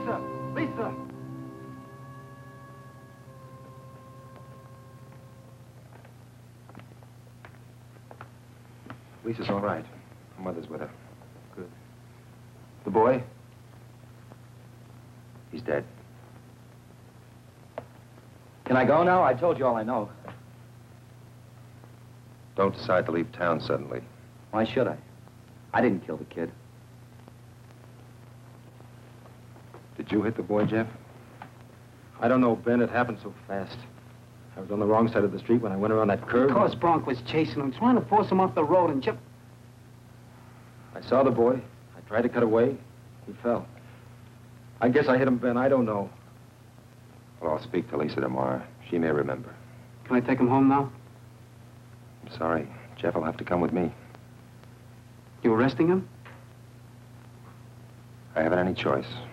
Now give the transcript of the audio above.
Lisa! Lisa! Lisa's all right. Her mother's with her. Good. The boy? He's dead. Can I go now? I told you all I know. Don't decide to leave town suddenly. Why should I? I didn't kill the kid. Did you hit the boy, Jeff? I don't know, Ben. It happened so fast. I was on the wrong side of the street when I went around that curve. Because Bronk was chasing him, trying to force him off the road, and Jeff... I saw the boy. I tried to cut away. He fell. I guess I hit him, Ben. I don't know. Well, I'll speak to Lisa tomorrow. She may remember. Can I take him home now? I'm sorry. Jeff will have to come with me. You arresting him? I haven't any choice.